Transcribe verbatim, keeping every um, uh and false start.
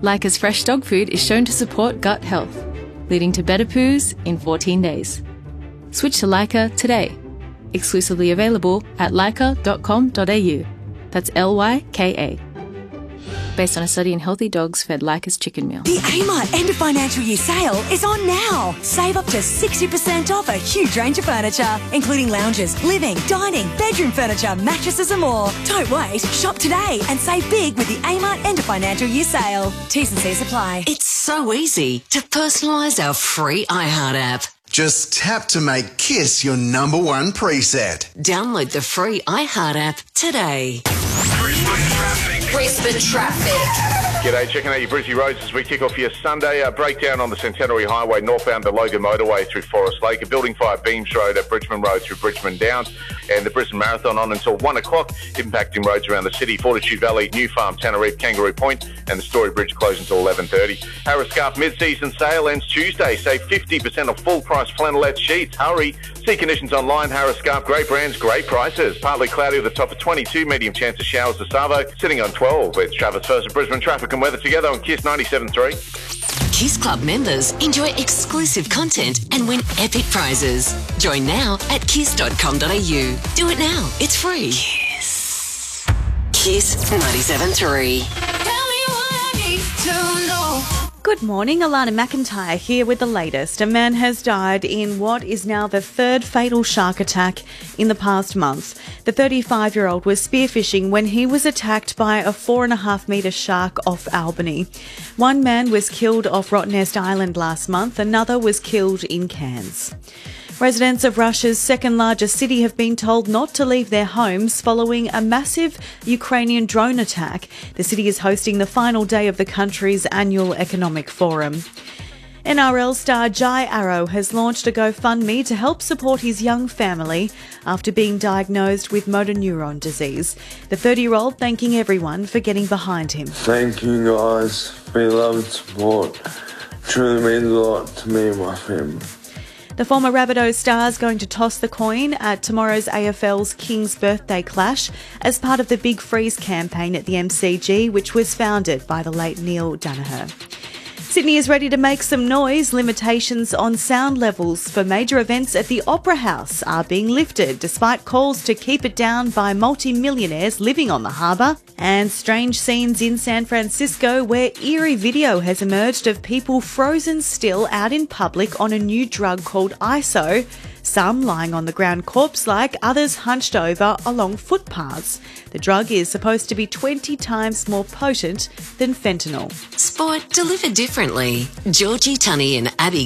Leica's fresh dog food is shown to support gut health, leading to better poos in fourteen days. Switch to Leica today. Exclusively available at leica dot com dot a u. That's L Y K A. Based on a study in healthy dogs fed Leica's chicken meal. The Amart end of financial year sale is on now. Save up to sixty percent off a huge range of furniture, including lounges, living, dining, bedroom furniture, mattresses and more. Don't wait. Shop today and save big with the Amart end of financial year sale. T's and C's apply. It's so easy to personalise our free iHeart app. Just tap to make KISS your number one preset. Download the free iHeart app today. Brisbane traffic. Brisbane traffic. G'day, checking out your Brizzy roads as we kick off your Sunday. A breakdown on the Centenary Highway northbound to Logan Motorway through Forest Lake. A building fire Beams Road at Bridgman Road through Bridgman Downs. And the Brisbane Marathon on until one o'clock, impacting roads around the city. Fortitude Valley, New Farm, Tanarif, Kangaroo Point, and the Story Bridge closed until eleven thirty. Harris Scarf mid-season sale ends Tuesday. Save fifty percent off full-price flannelette sheets. Hurry. See conditions online. Harris Scarf, great brands, great prices. Partly cloudy with a top of twenty-two, medium chance of showers to Savo, sitting on twelve. It's Travis First of Brisbane Traffic and Weather together on KISS ninety-seven point three. KISS Club members enjoy exclusive content and win epic prizes. Join now at kiss dot com dot a u. Do it now. It's free. KISS. KISS ninety-seven point three. Tell me what I need to know. Good morning, Alana McIntyre here with the latest. A man has died in what is now the third fatal shark attack in the past month. The thirty-five-year-old was spearfishing when he was attacked by a four and a half metre shark off Albany. One man was killed off Rottnest Island last month, another was killed in Cairns. Residents of Russia's second largest city have been told not to leave their homes following a massive Ukrainian drone attack. The city is hosting the final day of the country's annual economic forum. N R L star Jai Arrow has launched a GoFundMe to help support his young family after being diagnosed with motor neuron disease. The thirty-year-old thanking everyone for getting behind him. Thank you guys for your love and support. Truly means a lot to me and my family. The former Rabbitohs star is going to toss the coin at tomorrow's A F L's King's Birthday Clash as part of the Big Freeze campaign at the M C G, which was founded by the late Neil Danaher. Sydney is ready to make some noise. Limitations on sound levels for major events at the Opera House are being lifted, despite calls to keep it down by multi-millionaires living on the harbour. And strange scenes in San Francisco, where eerie video has emerged of people frozen still out in public on a new drug called I S O. Some lying on the ground corpse-like, others hunched over along footpaths. The drug is supposed to be twenty times more potent than fentanyl. Sport delivered differently. Georgie Tunney and Abby